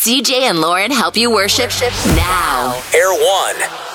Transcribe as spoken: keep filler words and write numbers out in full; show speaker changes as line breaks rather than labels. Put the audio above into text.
C J and Lauren help you worship now.
Air One.